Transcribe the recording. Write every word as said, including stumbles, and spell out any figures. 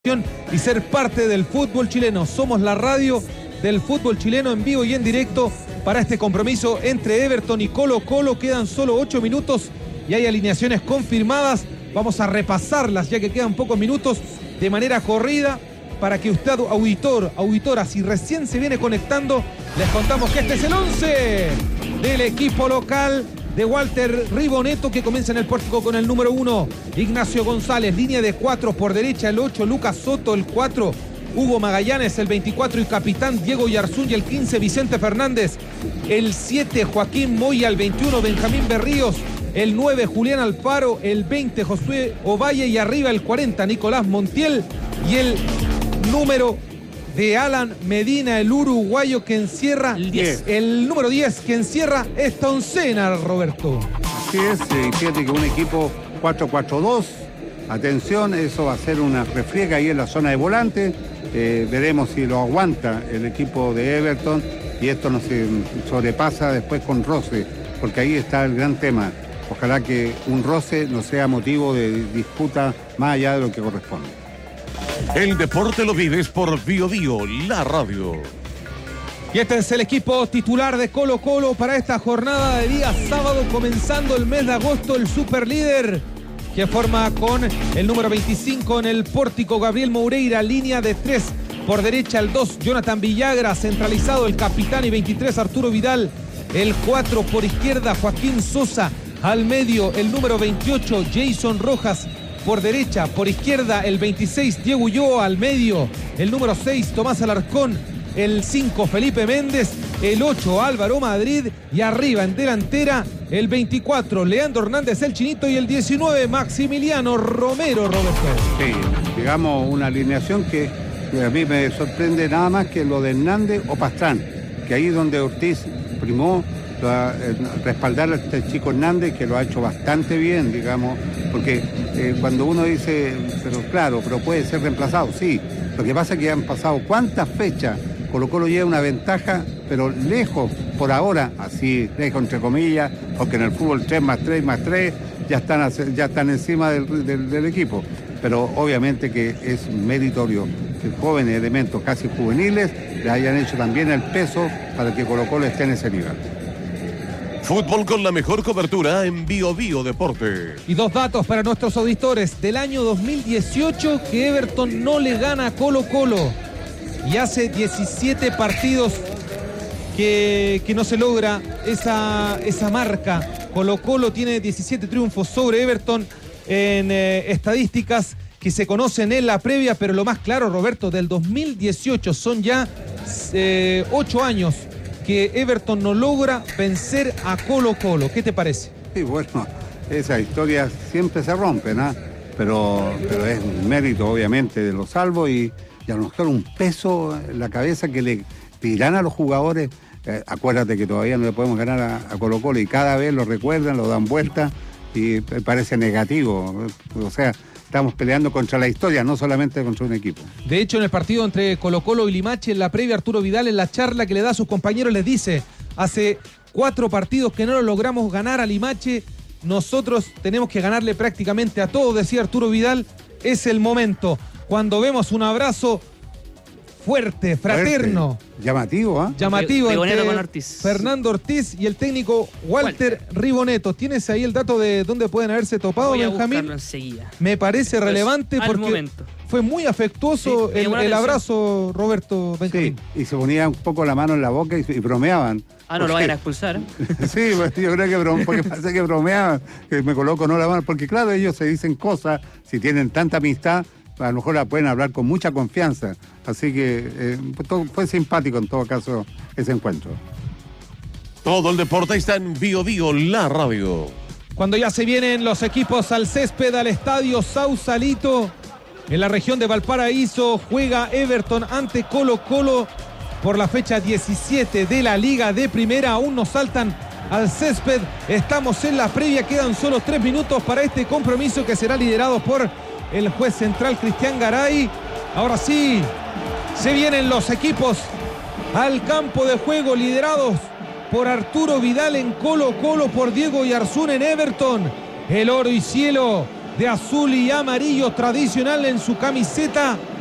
y ser parte del fútbol chileno. Somos la radio del fútbol chileno en vivo y en directo para este compromiso entre Everton y Colo Colo. Quedan solo ocho minutos y hay alineaciones confirmadas. Vamos a repasarlas ya que quedan pocos minutos de manera corrida para que usted, auditor, auditora, si recién se viene conectando, les contamos que este es el once del equipo local de Walter Ribonetto, que comienza en el pórtico con el número uno, Ignacio González, línea de cuatro por derecha, el ocho, Lucas Soto, el cuatro, Hugo Magallanes, el veinticuatro y capitán Diego Yarzún, y el quince, Vicente Fernández, el siete, Joaquín Moya, el veintiuno, Benjamín Berríos, el nueve, Julián Alfaro, el veinte, Josué Ovalle, y arriba el cuarenta, Nicolás Montiel, y el número de Alan Medina, el uruguayo que encierra el diez. El número diez que encierra esta oncena, Roberto. Así es, y fíjate que un equipo cuatro cuatro dos, atención, eso va a ser una refriega ahí en la zona de volante, eh, veremos si lo aguanta el equipo de Everton y esto no se sobrepasa después con roce, porque ahí está el gran tema. Ojalá que un roce no sea motivo de disputa más allá de lo que corresponde. El deporte lo vives por Bio Bio, la radio. Y este es el equipo titular de Colo Colo para esta jornada de día sábado, comenzando el mes de agosto, el superlíder, que forma con el número veinticinco en el pórtico, Gabriel Moureira, línea de tres por derecha, el dos, Jonathan Villagra, centralizado el capitán, y veintitrés, Arturo Vidal, el cuatro por izquierda, Joaquín Sosa, al medio, el número veintiocho, Jason Rojas, por derecha, por izquierda, el veintiséis, Diego Ulloa, al medio, el número seis, Tomás Alarcón, el cinco, Felipe Méndez, el ocho, Álvaro Madrid, y arriba en delantera, el veinticuatro, Leandro Hernández, el Chinito, y el diecinueve, Maximiliano Romero, Roberto. Sí, digamos una alineación que a mí me sorprende nada más que lo de Hernández o Pastrán, que ahí es donde Ortiz primó a respaldar a este chico Hernández, que lo ha hecho bastante bien, digamos, porque eh, cuando uno dice, pero claro, pero puede ser reemplazado, sí, lo que pasa es que han pasado cuántas fechas, Colo Colo lleva una ventaja, pero lejos por ahora, así lejos entre comillas, porque en el fútbol tres más tres más tres ya están, ya están encima del, del, del equipo, pero obviamente que es meritorio que jóvenes elementos casi juveniles le hayan hecho también el peso para que Colo Colo esté en ese nivel. Fútbol con la mejor cobertura en Bio Bio Deporte. Y dos datos para nuestros auditores. Del año dos mil dieciocho que Everton no le gana a Colo Colo. Y hace diecisiete partidos que, que no se logra esa, esa marca. Colo Colo tiene diecisiete triunfos sobre Everton en eh, estadísticas que se conocen en la previa, pero lo más claro, Roberto, del dos mil dieciocho son ya eh, ocho años que Everton no logra vencer a Colo Colo. ¿Qué te parece? Sí, bueno, esas historias siempre se rompen, ¿ah? Pero, pero es un mérito, obviamente, de los salvos y, y a lo mejor un peso en la cabeza que le dirán a los jugadores. Eh, acuérdate que todavía no le podemos ganar a, a Colo Colo y cada vez lo recuerdan, lo dan vuelta y parece negativo. O sea, estamos peleando contra la historia, no solamente contra un equipo. De hecho, en el partido entre Colo Colo y Limache, en la previa, Arturo Vidal, en la charla que le da a sus compañeros, les dice: hace cuatro partidos que no lo logramos ganar a Limache, nosotros tenemos que ganarle prácticamente a todos, decía Arturo Vidal. Es el momento, cuando vemos un abrazo fuerte, fraterno. Fuerte. Llamativo, ¿ah? ¿eh? Llamativo Ribonetto entre con Ortiz. Fernando Ortiz y el técnico Walter, Walter Ribonetto. ¿Tienes ahí el dato de dónde pueden haberse topado, Voy a Benjamín? enseguida. Me parece Entonces, relevante porque momento. fue muy afectuoso sí, el, el abrazo, Roberto Benjamín. Sí, y se ponía un poco la mano en la boca y, y bromeaban. Ah, no lo vayan a expulsar. Sí, pues, yo creo que brom, porque parece que bromeaban, que me coloco no la mano, porque claro, ellos se dicen cosas, si tienen tanta amistad, a lo mejor la pueden hablar con mucha confianza. Así que eh, todo, fue simpático en todo caso ese encuentro. Todo el deporte está en Bio Bio, la radio. Cuando ya se vienen los equipos al césped, al estadio Sausalito, en la región de Valparaíso, juega Everton ante Colo Colo por la fecha diecisiete de la Liga de Primera. Aún nos saltan al césped, estamos en la previa, quedan solo tres minutos para este compromiso que será liderado por el juez central Cristian Garay. Ahora sí, se vienen los equipos al campo de juego, liderados por Arturo Vidal en Colo Colo, por Diego Yarzún en Everton. El oro y cielo de azul y amarillo tradicional en su camiseta.